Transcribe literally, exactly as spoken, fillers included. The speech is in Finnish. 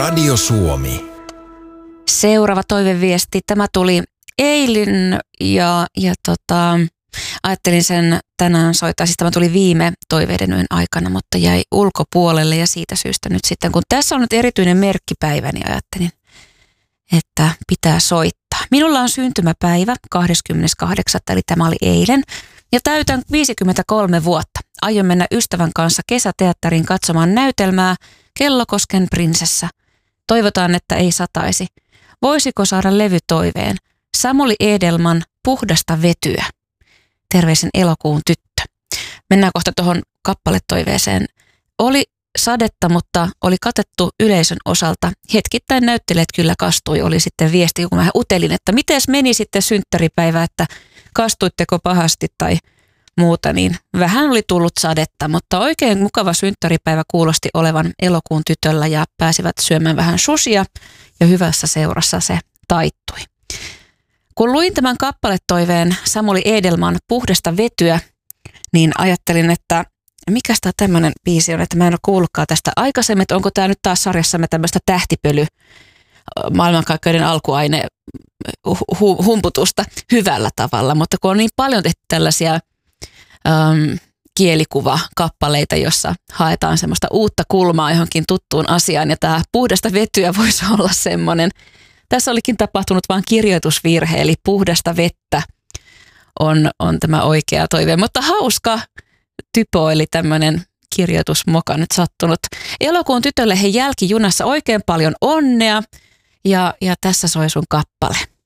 Radio Suomi. Seuraava toiveviesti. Tämä tuli eilen ja, ja tota, ajattelin sen tänään soittaa. Siis tämä tuli viime toiveiden yön aikana, mutta jäi ulkopuolelle ja siitä syystä nyt sitten, kun tässä on nyt erityinen merkkipäivä, niin ajattelin, että pitää soittaa. Minulla on syntymäpäivä kahdeskymmeneskahdeksas eli tämä oli eilen ja täytän viisikymmentäkolme vuotta. Aion mennä ystävän kanssa kesäteatteriin katsomaan näytelmää Kellokosken prinsessa. Toivotaan, että ei sataisi. Voisiko saada levytoiveen? Samuli Edelman Puhdasta vetyä. Terveisin elokuun tyttö. Mennään kohta tuohon kappaletoiveeseen. Oli sadetta, mutta oli katettu yleisön osalta. Hetkittäin näyttelijät kyllä kastui. Oli sitten viesti, kun mä utelin, että miten meni sitten synttäripäivä, että kastuitteko pahasti tai muuta, niin vähän oli tullut sadetta, mutta oikein mukava synttäripäivä kuulosti olevan elokuun tytöllä ja pääsivät syömään vähän susia ja hyvässä seurassa se taittui. Kun luin tämän kappaletoiveen Samuli Edelman Puhdasta vetyä, niin ajattelin, että mikä tämä tämmöinen biisi on, että mä en ole kuullutkaan tästä aikaisemmin, että onko tämä nyt taas sarjassamme tämmöistä tähtipöly maailmankaikkeuden alkuaine hu- humputusta hyvällä tavalla, mutta kun on niin paljon tehty tällaisia äm, kielikuvakappaleita, jossa haetaan semmoista uutta kulmaa johonkin tuttuun asiaan ja tämä Puhdasta vetyä voisi olla semmoinen. Tässä olikin tapahtunut vain kirjoitusvirhe, eli Puhdasta vettä on, on tämä oikea toive, mutta hauska typo, eli tämmöinen kirjoitusmoka nyt sattunut. Elokuun tytölle he jälkijunassa oikein paljon onnea ja, ja tässä soi sun kappale.